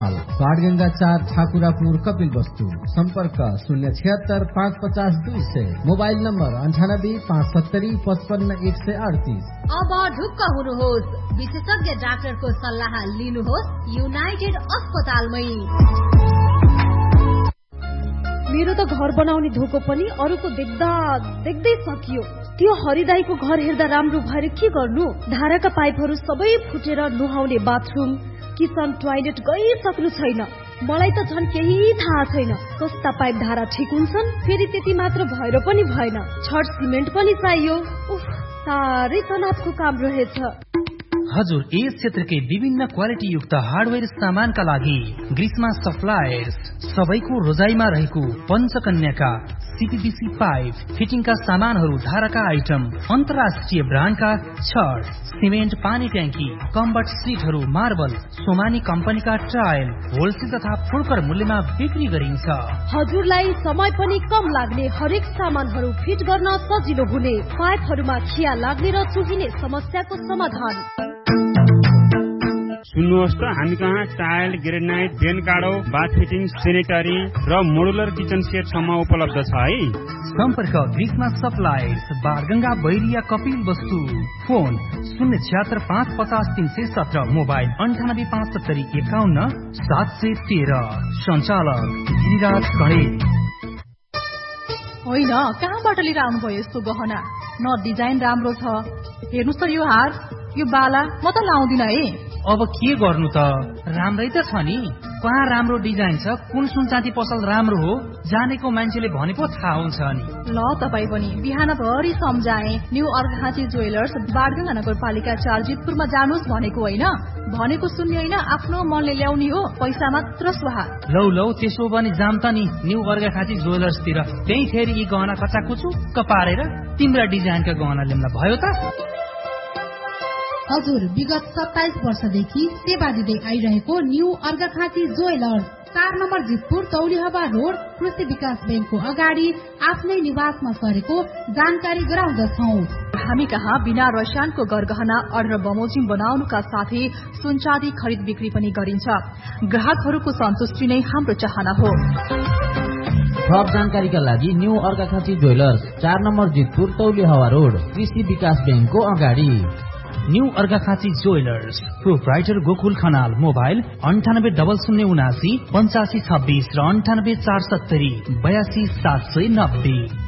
बाणगंगा 4 ठाकुरापुर कपिल वस्तु। संपर्क 076 550 200। Mobile number 98 570 55 138। अब ढुक्क हुनुहोस्, विशेषज्ञ डाक्टरको सल्लाह लिनुहोस् युनाइटेड अस्पतालमै। मेरो त घर बनाउने धोको पनि अरूको देख्दा देख्दै सकियो। त्यो हरिदाईको घर हेर्दा राम्रो भएर के गर्नु? धाराका पाइपहरू सबै फुटेर नुहाउने बाथरुम किचन टोयलेट गइसक्नु छैन। मलाई त झन् केही थाहा छैन। कस्ता पाइप धारा ठिक हुन्छन्, फेरि त्यति मात्र भएर पनि भएन, छड सिमेन्ट पनि चाहियो। साह्रै तनावको काम रहेछ। हजुर, यस क्षेत्रकै विभिन्न क्वालिटी युक्त हार्डवेयर सामानका लागि ग्रिस्मा सप्लायर्स सबैको रोजाइमा रहेको पञ्चकन्याका सीपीवीसी पाइप फिटिङका सामानहरू, धाराका आइटम, अन्तर्राष्ट्रिय ब्रान्डका छड, सिमेन्ट, पानी ट्याङ्की, कम्बट सिटहरू, मार्बल, सोमानी कम्पनीका टाइल होलसेल तथा फुलकर मूल्यमा बिक्री गरिन्छ। हजुरलाई समय पनि कम लाग्ने, हरेक सामानहरू फिट गर्न सजिलो हुने, पाइपहरूमा खिया लाग्ने र चुहिने समस्याको समाधान। सुन्नुहोस् त, हामी कहाँ टाइल, ग्रेनाइट, बेन काडो, बाथ फिटिङ, सेनेटरी र मोडुलर किचन सेट सम्म उपलब्ध छ है। सम्पर्क ग्रिस्मा सप्लायर्स, बाणगंगा, बैरिया, कपिल वस्तु। फोन 076 550 317। मोबाइल 98 570 51 713। सञ्चालक गिरिराज गणेश। होइन, कहाँबाट लिएर आउनुभयो यस्तो गहना? न डिजाइन राम्रो छ। हेर्नुहोस् त, यो हार, यो बाला म त लाउँदिन है। अब के गर्नु त, राम्रै त छ नि। कहाँ राम्रो डिजाइन छ, कुन सुन चाँदी पसल राम्रो हो, जानेको मान्छेले भने पो थाहा हुन्छ नि। ल तपाईँ पनि बिहानभरि सम्झाए न्यू अर्घाँची ज्वेलर्स, बाणगंगा नगरपालिका 4 जितपुरमा जानुहोस् भनेको होइन। भनेको सुन्ने होइन, आफ्नो मनले ल्याउने हो, पैसा मात्र स्वाहा। लौ लौ, त्यसो भने जाम त नि न्यू अर्घाँची ज्वेलर्सतिर। त्यही फेरि यी गहना कचाकुचुक्क पारेर तिम्रा डिजाइनका गहना ल्याउँला भयो त। हजुर, विगत 27 वर्षदेखि सेवा दिँदै आइरहेको new Arghakhanchi jewellers, 4 number Jitpur तौलिहवा road, कृषि विकास ब्याङ्कको अगाडि आफ्नै निवासमा सरेको जानकारी गराउँदछौँ। हामी कहाँ बिना रसायनको गरगहना, अर्डर बमोजिम बनाउनुका साथै सुनचाँदी खरिद बिक्री पनि गरिन्छ। ग्राहकहरूको सन्तुष्टि नै हाम्रो चाहना हो। थप जानकारीका लागि new Arghakhanchi jewellers, 4 number Jitpur तौलिहवा road, कृषि विकास ब्याङ्कको अगाडि। New Arghakhanchi jewellers, proprietor Gokul Khanal. Mobile 98 0079 85 26 र 98 470 82 790।